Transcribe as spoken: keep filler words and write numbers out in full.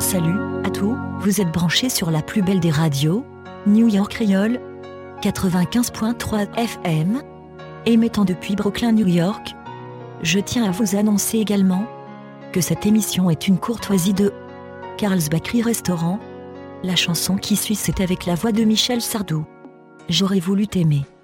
Salut à tous, vous êtes branchés sur la plus belle des radios, New York Creole, quatre-vingt-quinze point trois F M, émettant depuis Brooklyn, New York. Je tiens à vous annoncer également que cette émission est une courtoisie de Carl's Bakery Restaurant. La chanson qui suit, c'est avec la voix de Michel Sardou. J'aurais voulu t'aimer.